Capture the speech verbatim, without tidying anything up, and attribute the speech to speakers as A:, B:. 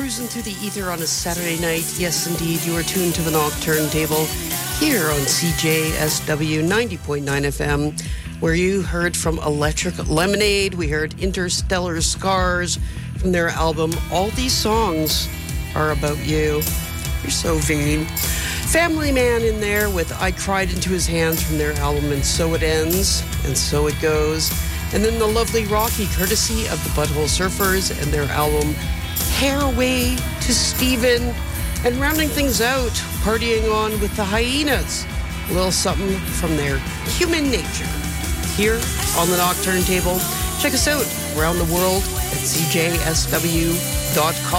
A: cruising through the ether on a Saturday night. Yes, indeed, you are tuned to the Nocturne Table here on C J S W ninety point nine F M, where you heard from Electric Lemonade. We heard Interstellar Scars from their album All These Songs Are About You. You're so vain. Family Man in there with I Cried Into His Hands from their album And So It Ends, and So It Goes. And then the lovely Rocky, courtesy of the Butthole Surfers and their album Hairway to Steven. And rounding things out, partying on with the Hyenas. A little something from their Human Nature. Here on the Nocturne Table. Check us out around the world at C J S W dot com.